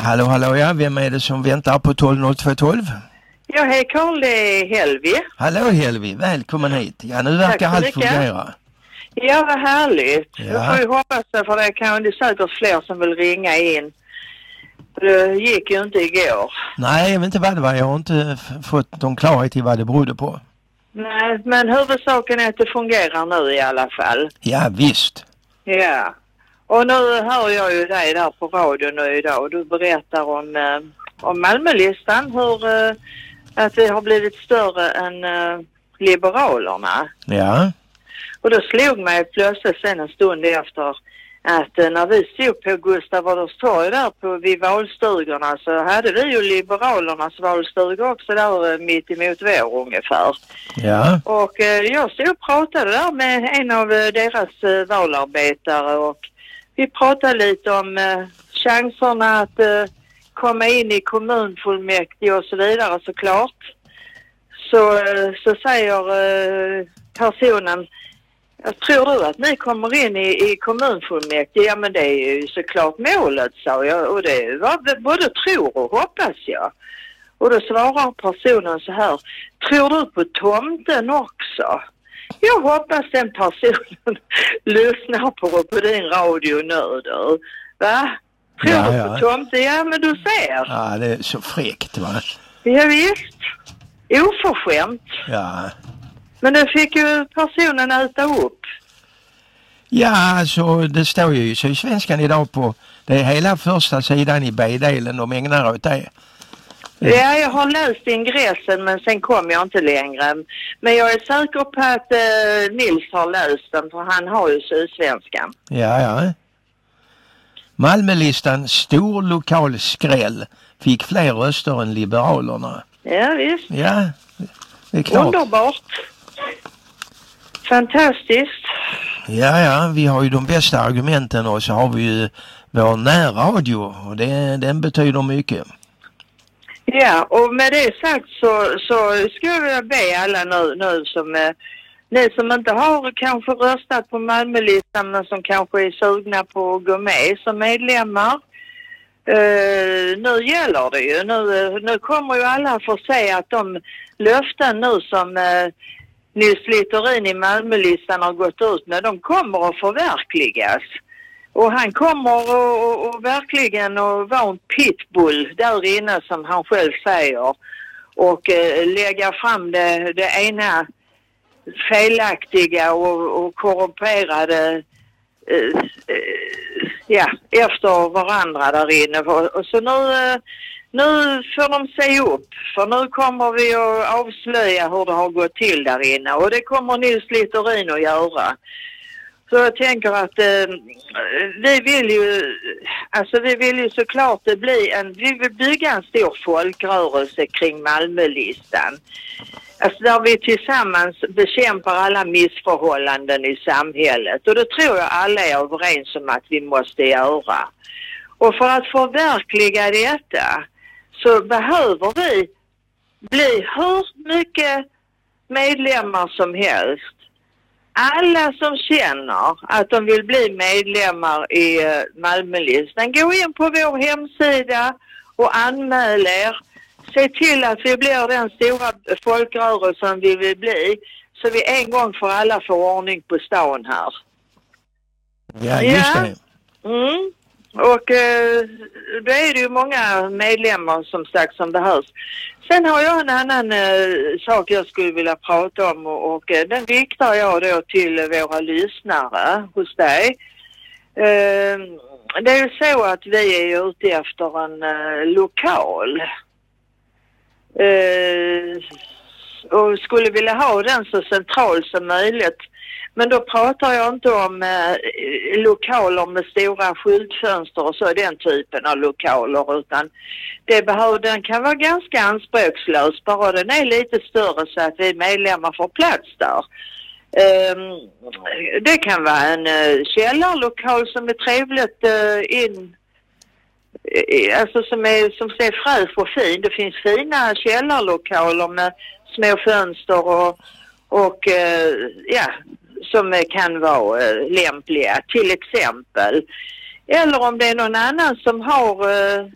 Hallå, ja. Vem är det som väntar på 120212? Ja, hej Karl, det är Helvi. Hallå Helvi, välkommen hit. Ja, nu verkar allt fungera. Ja, vad härligt. Ja. Jag får ju hoppas det, för det kan det säkert fler som vill ringa in. Det gick ju inte igår. Nej, jag vet inte vad det var. Jag har inte fått någon klarhet i vad det berodde på. Nej, men huvudsaken är att det fungerar nu i alla fall. Ja, visst. Ja. Och nu hör jag ju dig där på radion nu idag och du berättar om Malmölistan, hur att vi har blivit större än Liberalerna. Ja. Och då slog mig plötsligt sen en stund efter att när vi stod på Gustav Adolfs torg där vid valstugorna, så hade vi ju Liberalernas valstuga också där mitt emot vår ungefär. Ja. Och jag stod och pratade där med en av deras valarbetare och vi pratade lite om chanserna att komma in i kommunfullmäktige och så vidare såklart. Så säger personen: jag tror du att ni kommer in i kommunfullmäktige? Ja, men det är ju såklart målet, sa jag. Och det var både tror och hoppas jag. Och då svarar personen så här: tror du på tomten också? Jag hoppas den personen lyssnar på din radio nu då. Va? Tror du på tomten? Ja, men du ser. Ja, det är så fräckt, va? Ja, visst. Oförskämt. Ja. Men det fick ju personen äta upp. Ja, alltså det står ju i Sydsvenskan idag på det är hela första sidan i B-delen de ägnar åt det. Ja, jag har läst ingressen men sen kom jag inte längre. Men jag är säker på att Nils har läst den, för han har ju Sydsvenskan. Ja. Malmölistan stor lokal skräll fick fler röster än Liberalerna. Ja, visst. Ja, det är klart. Underbart. Fantastiskt. Ja, vi har ju de bästa argumenten och så har vi ju vår närradio och den betyder mycket. Ja, och med det sagt så skulle jag vilja be alla nu som ni som inte har kanske röstat på Malmölistan men som kanske är sugna på att gå med som medlemmar. Nu gäller det ju. Nu kommer ju alla få se att de löften nu som Nils Littorin i Malmölistan har gått ut med, de kommer att förverkligas. Och han kommer att verkligen att vara en pitbull där inne, som han själv säger. Och lägga fram det ena felaktiga och korrumperade efter varandra där inne. Och så nu får de se upp, för nu kommer vi att avslöja hur det har gått till där inne. Och det kommer Nils Littorin att göra. Så jag tänker att vi vill ju såklart vi vill bygga en stor folkrörelse kring Malmölistan. Alltså där vi tillsammans bekämpar alla missförhållanden i samhället. Och det tror jag alla är överens om att vi måste göra. Och för att förverkliga detta så behöver vi bli hur mycket medlemmar som helst. Alla som känner att de vill bli medlemmar i Malmölistan, gå in på vår hemsida och anmäl er. Se till att vi blir den stora folkrörelsen vi vill bli, så vi en gång för alla får ordning på stan här. Ja, just det. Mm. Och då är det ju många medlemmar som sagt som behövs. Sen har jag en annan sak jag skulle vilja prata om och den riktar jag då till våra lyssnare hos dig. Det är ju så att vi är ute efter en lokal och skulle vilja ha den så central som möjligt. Men då pratar jag inte om lokaler med stora skyltfönster och så, den typen av lokaler, utan den kan vara ganska anspråkslös, bara den är lite större så att vi medlemmar får plats där. Det kan vara en källarlokal som är trevligt alltså som ser fräsch och fin. Det finns fina källarlokaler med små fönster och som kan vara lämpliga till exempel. Eller om det är någon annan som har